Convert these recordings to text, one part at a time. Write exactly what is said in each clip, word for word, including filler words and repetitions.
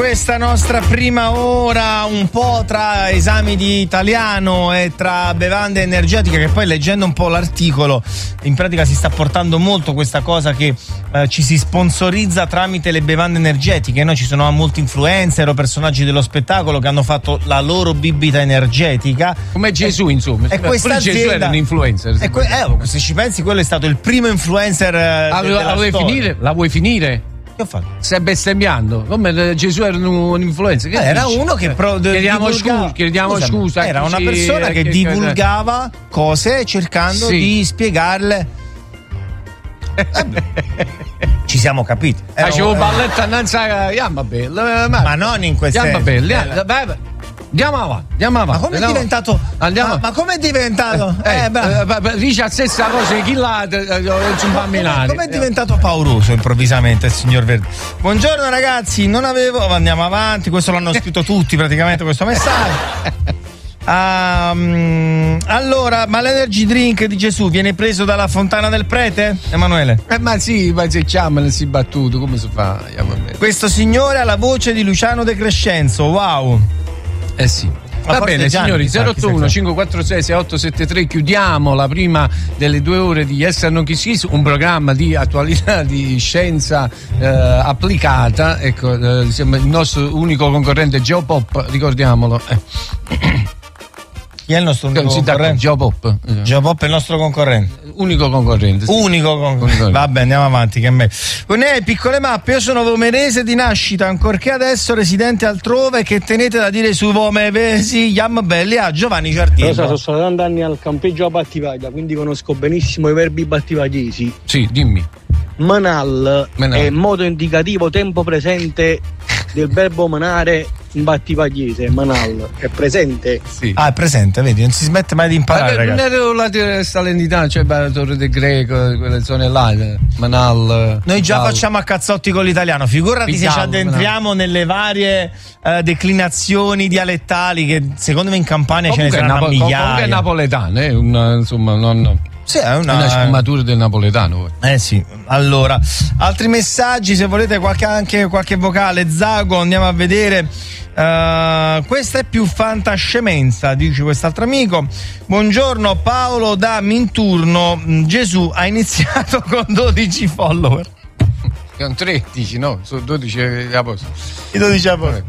questa nostra prima ora, un po' tra esami di italiano e tra bevande energetiche, che poi leggendo un po' l'articolo in pratica si sta portando molto questa cosa che eh, ci si sponsorizza tramite le bevande energetiche, no? Ci sono molti influencer o personaggi dello spettacolo che hanno fatto la loro bibita energetica come Gesù, e, insomma e questa Gesù azienda, era un influencer e que- eh, se ci pensi quello è stato il primo influencer eh, ah, della la vuoi storia. finire? La vuoi finire? Che ho fatto? Stai bestemmiando come Gesù era un, un influencer che eh, era dici? uno che pro- chiediamo divulgava... scusa, chiediamo Scusami, scusa era una ci- persona che, che divulgava che... cose cercando sì. di spiegarle. Ci siamo capiti. Facevo un... balletto annanzi a Gamba Bella, ma... ma non in quel Gamba senso. Bella, vai, vai. Andiamo avanti, andiamo avanti. Ma come è diventato? Andiamo. Ma, ma come è diventato? Eh, eh, eh, dice la stessa cosa di chi là non si fa minare. Come è diventato pauroso improvvisamente il signor Verdi? Buongiorno ragazzi, non avevo. Andiamo avanti, questo l'hanno scritto tutti praticamente questo messaggio. Um, allora, ma l'energy drink di Gesù viene preso dalla fontana del prete? Emanuele? Eh, ma sì, ma se chiamano si battuto, come si fa? Questo signore ha la voce di Luciano De Crescenzo, wow. Eh sì. Ma va bene signori, zero otto uno cinque quattro sei sei otto sette tre, chiudiamo la prima delle due ore di Yes or No Kiss Kiss, un programma di attualità, di scienza eh, applicata, ecco, eh, il nostro unico concorrente Geopop, ricordiamolo. Eh. Chi è il nostro unico concorrente? Geopop. Geopop è il nostro concorrente. Unico concorrente. Sì. Unico concorrente. Vabbè, andiamo avanti, che è meglio. Con lei, piccole mappe, io sono vomerese di nascita, ancorché adesso residente altrove, che tenete da dire su vomevesi, yam belli a Giovanni Giardino. Io sono stato tanti anni al campeggio a Battivaglia, quindi conosco benissimo i verbi battivagliesi. Sì, dimmi. Manal, Manal è modo indicativo tempo presente del verbo manare in battivagliese. Manal è presente. Sì. Ah, è presente, vedi, non si smette mai di imparare. Ma non ero la salernità, cioè la Torre del Greco, quelle zone là, Manal. Noi già Manal. facciamo a cazzotti con l'italiano, figurati Pidal, se ci addentriamo Manal. nelle varie uh, declinazioni dialettali che secondo me in Campania comunque ce ne saranno Napo- migliaia. Comunque è napoletano, eh, una, insomma, non... Sì, è una... una sfumatura del napoletano. Eh sì, allora, altri messaggi, se volete qualche, anche qualche vocale. Zago, andiamo a vedere. Uh, questa è più fantascemenza, dice quest'altro amico. Buongiorno Paolo da Minturno. Gesù ha iniziato con dodici follower. Con tredici, no? Sono dodici apostoli. I dodici apostoli.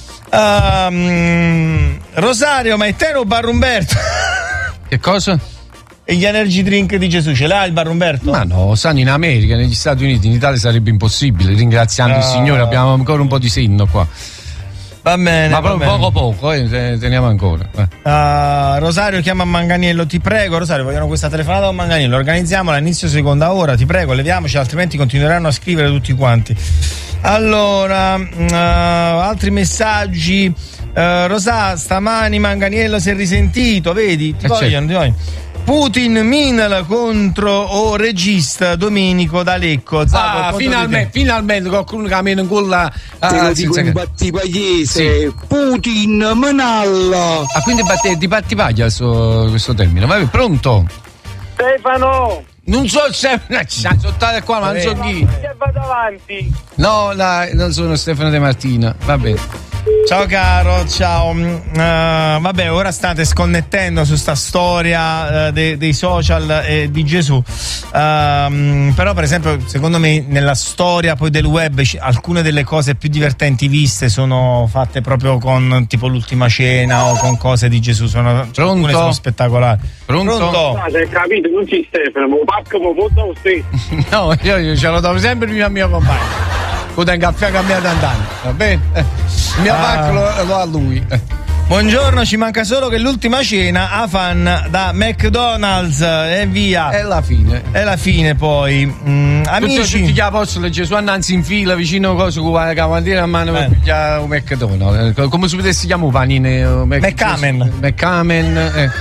Uh, Rosario, ma è te o Bar Umberto? Che cosa? E gli energy drink di Gesù ce l'ha il Bar Umberto? Ma no, stanno in America, negli Stati Uniti, in Italia sarebbe impossibile, ringraziando uh, il Signore abbiamo ancora un po' di senno qua. Va bene, ma va proprio bene. poco poco, eh, teniamo ancora. Eh. Uh, Rosario chiama Manganiello, ti prego. Rosario, vogliono questa telefonata con Manganiello, organizziamola all'inizio seconda ora, ti prego, leviamoci, altrimenti continueranno a scrivere tutti quanti. Allora, uh, altri messaggi. Uh, Rosà, stamani Manganiello si è risentito, vedi? Ti eh vogliono, certo. ti vogliono. Putin Minal contro o regista Domenico D'Alecco. Zago, ah, finalmente, finalmente qualcuno che almeno con la ah, dico in battipagliese. Sì. Putin Minal. Ah, quindi batte, di battipaglia questo, questo termine. Vai, pronto? Stefano. Non so se sono qua, ma non so chi. Vado avanti. No, no, non sono Stefano De Martina. Va bene. Ciao caro, ciao. Uh, vabbè, ora state sconnettendo su sta storia uh, de- dei social e di Gesù. Uh, però, per esempio, secondo me nella storia poi del web c- alcune delle cose più divertenti viste sono fatte proprio con tipo l'ultima cena o con cose di Gesù. Sono, alcune sono spettacolari. Pronto? Pronto? Ah, hai capito, non ci Stefano, ma pacco mi foto te. No, io, io ce lo do sempre prima al mio compagno. Con un caffè cambiato andando, va bene? Il mio ah. pacco lo, lo a lui. Buongiorno, ci manca solo che l'ultima cena a fan da McDonald's e via. È la fine. È la fine poi. Mm, amici. Tutti gli apostoli Gesù annanzi in fila vicino a cosa con la cavandiera a mano per pigliare un McDonald's. Come si potesse chiamare panine? McCamen. McCamen. Eh.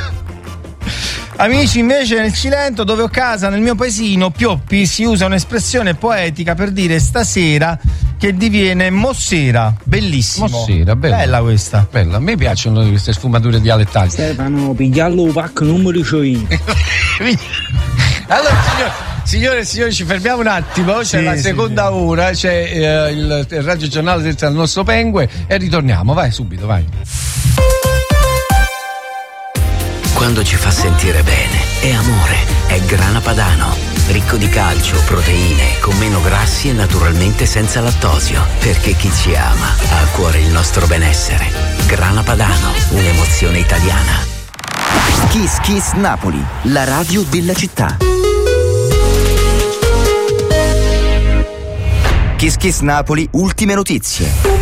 Amici, invece nel Cilento, dove ho casa, nel mio paesino Pioppi, si usa un'espressione poetica per dire stasera che diviene mossera. Bellissimo. Mossera, bella. Bella questa. Bella, a me piacciono queste sfumature dialettali. Stefano, pigliarlo pacco numero c'ho io. Allora, signor, Signore e signori, ci fermiamo un attimo. C'è Sì, la sì, seconda sì. ora, c'è eh, il, il Radio Giornale del nostro Pengue e ritorniamo. Vai subito, vai. Quando ci fa sentire bene, è amore, è Grana Padano. Ricco di calcio, proteine, con meno grassi e naturalmente senza lattosio. Perché chi ci ama ha a cuore il nostro benessere. Grana Padano, un'emozione italiana. Kiss Kiss Napoli, la radio della città. Kiss Kiss Napoli, ultime notizie.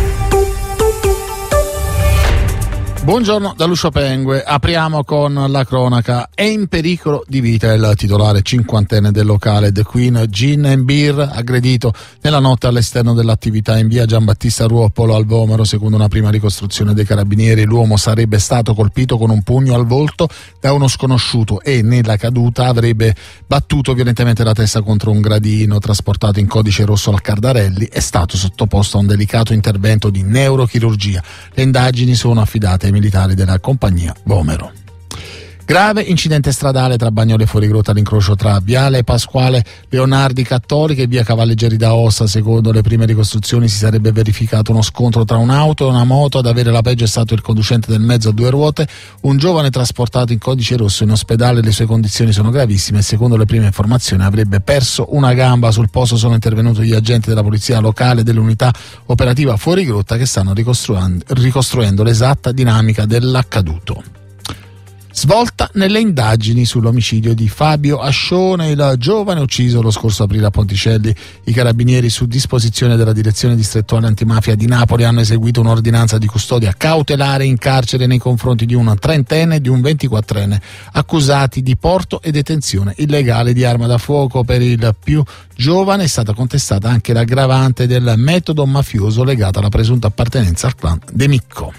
Buongiorno da Lucio Pengue, apriamo con la cronaca. È in pericolo di vita il titolare cinquantenne del locale The Queen Gin and Beer, aggredito nella notte all'esterno dell'attività in via Giambattista Ruoppolo al Vomero. Secondo una prima ricostruzione dei carabinieri, l'uomo sarebbe stato colpito con un pugno al volto da uno sconosciuto e nella caduta avrebbe battuto violentemente la testa contro un gradino. Trasportato in codice rosso al Cardarelli, è stato sottoposto a un delicato intervento di neurochirurgia. Le indagini sono affidate ai militari della compagnia Vomero. Grave incidente stradale tra Bagnoli e Fuorigrotta all'incrocio tra Viale Pasquale Leonardi Cattolica e via Cavalleggeri d'Aosta. Secondo le prime ricostruzioni si sarebbe verificato uno scontro tra un'auto e una moto. Ad avere la peggio è stato il conducente del mezzo a due ruote, un giovane trasportato in codice rosso in ospedale. Le sue condizioni sono gravissime e secondo le prime informazioni avrebbe perso una gamba. Sul posto sono intervenuti gli agenti della polizia locale dell'unità operativa Fuorigrotta che stanno ricostruendo, ricostruendo l'esatta dinamica dell'accaduto. Svolta nelle indagini sull'omicidio di Fabio Ascione, il giovane ucciso lo scorso aprile a Ponticelli. I carabinieri, su disposizione della direzione distrettuale antimafia di Napoli, hanno eseguito un'ordinanza di custodia cautelare in carcere nei confronti di un trentenne e di un ventiquattrenne accusati di porto e detenzione illegale di arma da fuoco. Per il più giovane è stata contestata anche l'aggravante del metodo mafioso legato alla presunta appartenenza al clan De Micco.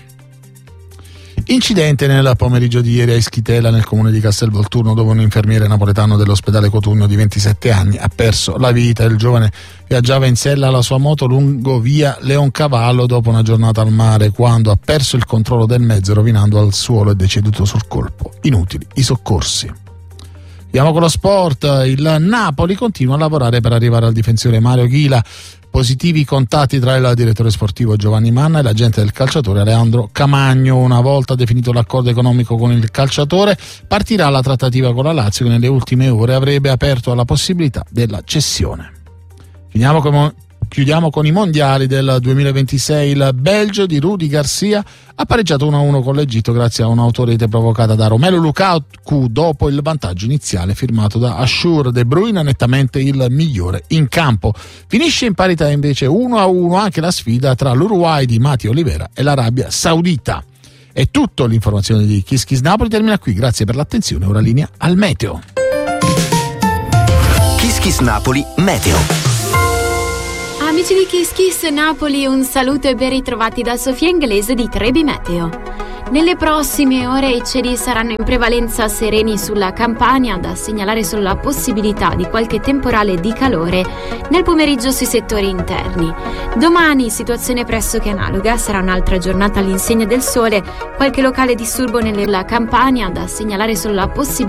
Incidente nel pomeriggio di ieri a Ischitella, nel comune di Castelvolturno, dove un infermiere napoletano dell'ospedale Cotugno di ventisette anni ha perso la vita. Il giovane viaggiava in sella alla sua moto lungo via Leoncavallo dopo una giornata al mare, quando ha perso il controllo del mezzo, rovinando al suolo, e deceduto sul colpo. Inutili i soccorsi. Andiamo con lo sport. Il Napoli continua a lavorare per arrivare al difensore Mario Ghila. Positivi contatti tra il direttore sportivo Giovanni Manna e l'agente del calciatore Leandro Camagno. Una volta definito l'accordo economico con il calciatore, partirà la trattativa con la Lazio, che nelle ultime ore avrebbe aperto alla possibilità della cessione. Finiamo con, chiudiamo con i mondiali del duemilaventisei. Il Belgio di Rudi Garcia ha pareggiato uno a uno con l'Egitto grazie a un'autorete provocata da Romelu Lukaku dopo il vantaggio iniziale firmato da Ashur. De Bruyne nettamente il migliore in campo. Finisce in parità invece uno a uno anche la sfida tra l'Uruguay di Mati Olivera e l'Arabia Saudita. È tutto. L'informazione di Kiss Kiss Napoli termina qui. Grazie per l'attenzione. Ora linea al meteo. Kiss Kiss Napoli Meteo. Amici di Kiss Kiss Napoli, un saluto e ben ritrovati da Sofia Inglese di Trebi Meteo. Nelle prossime ore i cieli saranno in prevalenza sereni sulla Campania, da segnalare solo la possibilità di qualche temporale di calore nel pomeriggio sui settori interni. Domani situazione pressoché analoga, sarà un'altra giornata all'insegna del sole, qualche locale disturbo nella Campania, da segnalare solo la possibilità